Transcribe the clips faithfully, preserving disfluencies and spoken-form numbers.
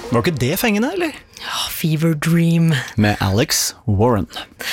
Var ikke det fengende, eller? Ja, Fever Dream. Med Alex Warren.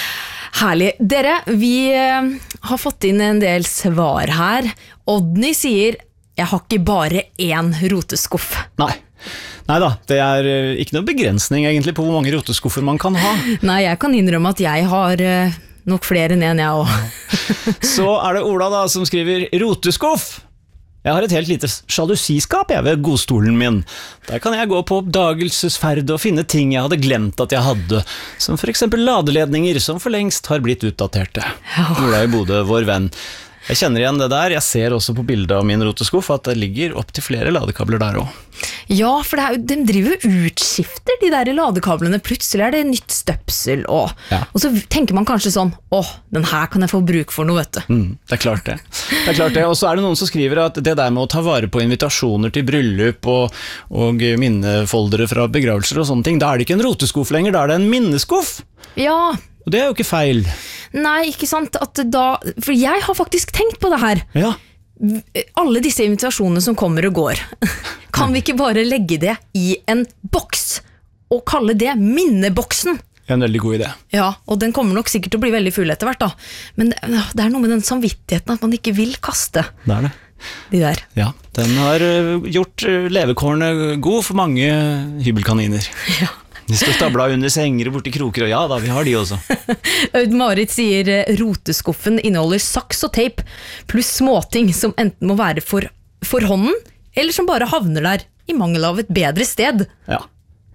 Herlig. Dere, vi eh, har fått inn en del svar her. Odny sier, jeg har ikke bare én roteskuff. Nei. Neida, det er eh, ikke noe begrensning egentlig på hvor mange roteskuffer man kan ha. Nei, jeg kan innrømme at jeg har eh, nok flere enn en jeg også. Så er det Ola da som skriver roteskuff. Jeg har et helt lite sjalusiskap jeg ved godstolen min. Der kan jeg gå på oppdagelsesferd og finne ting jeg hadde glemt at jeg hadde, som for eksempel ladeledninger som for lengst har blitt utdaterte. Ola i Bodø, vår venn. Jeg kjenner igjen det der. Jeg ser også på bildet av min roteskuff at det ligger opp til flere ladekabler der også. Ja, for det er, de driver jo utskifter, de der ladekablene. Plutselig er det nytt støpsel, og, ja. og så tenker man kanskje sånn, åh, den her kan jeg få bruk for noe, vet du. Mm, det er klart det. Det er klart det. Og så er det noen som skriver at det der med å ta vare på invitasjoner til bryllup og, og minnefoldere fra begravelser og sånne ting, da er det ikke en roteskuff lenger, da er det en minneskuff. Ja. Og det er jo ikke feil. Nei, ikke sant, at da, for jeg har faktisk tenkt på det her. Ja. Alle disse invitasjonene som kommer og går, kan vi ikke bare legge det i en boks og kalle det minneboksen? En veldig god idé. Ja, og den kommer nok sikkert til å bli veldig full etter hvert da. Men det, det er noe med den samvittigheten at man ikke vil kaste. Det er det. De der. Ja, den har gjort levekårene god for mange hybelkaniner. Ja. De står stabla under senger og borti kroker, og ja da, vi har de også. Aud Marit sier roteskuffen inneholder saks og teip, pluss småting som enten må være for, for hånden, eller som bare havner der i mangel av et bedre sted. Ja.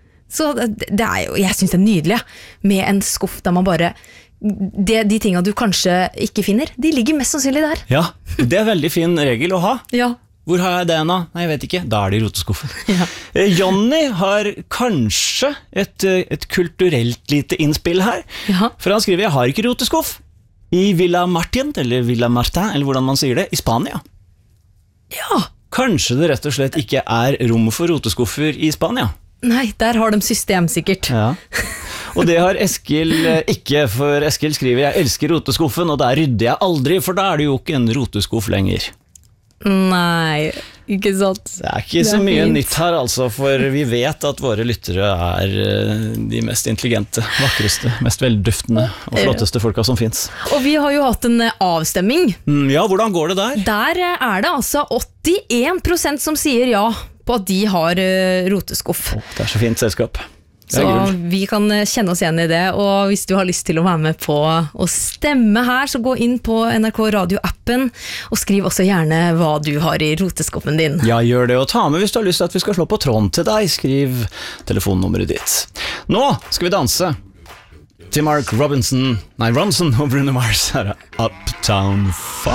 Så det, det er jo, jeg synes det er nydelig, med en skuff der man bare, det, de tingene du kanskje ikke finner, de ligger mest sannsynlig der. Ja, det er veldig fin regel å ha. Ja. Hvor har jeg det nå? Nei, jeg vet ikke. Da er det i roteskuffen. Ja. Jonny har kanskje et, et kulturelt lite innspill her. Ja. For han skriver, jeg har ikke roteskuff. I Villa Martin, eller Villa Martin, eller hvordan man sier det, i Spania. Ja. Kanskje det rett og slett ikke er rom for roteskuffer i Spania. Nei, der har de system sikkert. Ja. Og det har Eskil ikke, for Eskil skriver, jeg elsker roteskuffen, og der rydder jeg aldri, for da er det jo ikke en roteskuff lenger. Nei, ikke sant. Det er ikke så mye nytt her altså, for vi vet at våre lyttere er de mest intelligente, vakreste, mest velduftende og flotteste folka som finnes. Og vi har jo hatt en avstemming. Mm, ja, hvordan går det der? Der er det altså åttien prosent som sier ja på at de har roteskuff. Oh, det er så fint selskap. Så vi kan kjenne oss igjen i det, og hvis du har lyst til å være med på å stemme her, så gå inn på N R K Radio-appen, og skriv også gjerne hva du har i roteskuffen din. Ja, gjør det, og ta med hvis du har lyst til at vi skal slå på tråden til deg, skriv telefonnummeret ditt. Nå skal vi danse til Mark Robinson, nei, Ronson og Bruno Mars, her er Uptown Funk.